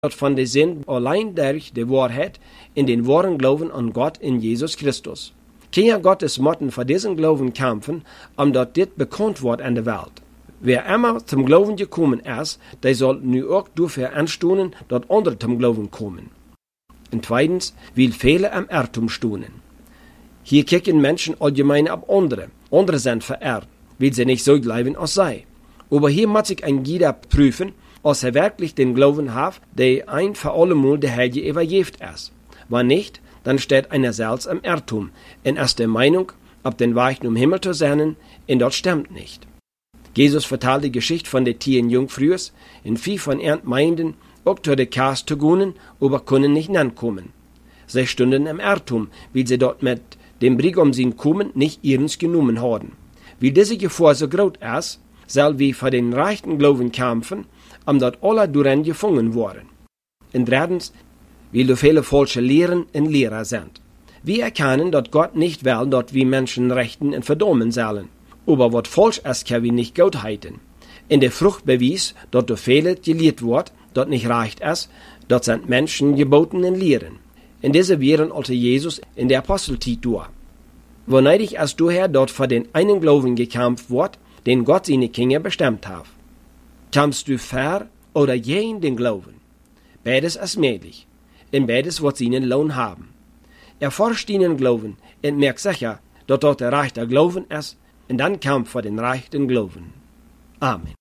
dat van de zin alleen durch de Wahrheit in den wahren Glauben an Gott in Jesus Christus. Kinder Gottes mochten voor diesen Glauben kämpfen, omdat dit bekannt wordt aan de Welt. Wer immer zum Glauben gekommen ist, der soll nu ook dafür anstonen, dat andere zum Glauben kommen. Und zweitens, will viele am Irrtum stonen. Hier kicken Menschen allgemein ab andere. Andere sind verehrt, weil sie nicht so bleiben als sei. Aber hier muss sich ein jeder prüfen, als er wirklich den Glauben hat, der ein für allemal der Heilige übergeben ist. Wenn nicht, dann steht einer selbst am Irrtum und ist der Meinung, ab den Weg zum Himmel zu sein, und das stimmt nicht. Jesus vertelt die Geschichte von den 10 Jungfrüs, und viele von ihren Meinden auch zu der Kast zu gehen, aber können nicht nankommen. Sie stunden im Irrtum, weil sie dort mit dem Brigum sin kommen nicht ihrens genommen haben. Weil diese Gefahr so groß ist, soll wir für den rechten Glauben kämpfen, omdat alle darin gefangen worden. Und drittens, weil du viele falsche Lehren und Lehrer sind. Wir erkennen, dass Gott nicht will, dass wir Menschen rechten und verdammen sollen. Aber was falsch ist, können wir nicht gut halten. In der Frucht bewies, dass durch viele gelehrt wird, das nicht recht ist, das sind Menschen geboten und Lehren. Und diese wären also Jesus in der Apostelzeit durch. Woneidig ist daher dort für den einen Glauben gekämpft wird, den Gott seine Kinder bestimmt hat. Kämpfst du für oder gegen den Glauben? Beides ist möglich. Und beides wird seinen Lohn haben. Erforscht deinen Glauben und merkt sicher, dass dort der rechte Glauben ist, und dann kämpft für den rechten Glauben. Amen.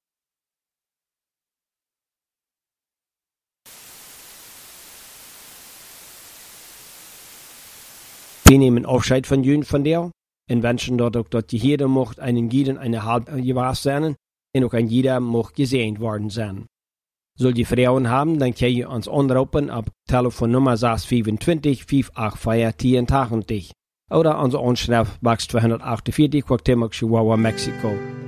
Wir nehmen Abschied von Jün von dir und wünschen dort auch, dass jeder mocht einen jeden eine halbe Jahr sein und auch ein jeder mocht gesehen worden sein. Soll die Frauen haben, dann könnt ihr uns anrufen auf Telefonnummer 625 584 1080 oder unsere Anschrift Box 248, Cuauhtémoc, Chihuahua, Mexiko.